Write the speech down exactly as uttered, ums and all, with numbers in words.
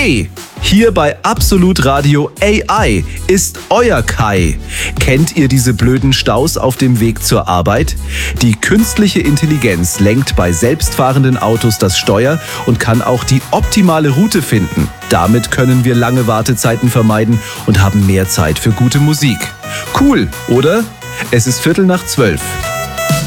Hey, hier bei Absolut Radio A I ist euer Kai. Kennt ihr diese blöden Staus auf dem Weg zur Arbeit? Die künstliche Intelligenz lenkt bei selbstfahrenden Autos das Steuer und kann auch die optimale Route finden. Damit können wir lange Wartezeiten vermeiden und haben mehr Zeit für gute Musik. Cool, oder? Es ist Viertel nach zwölf.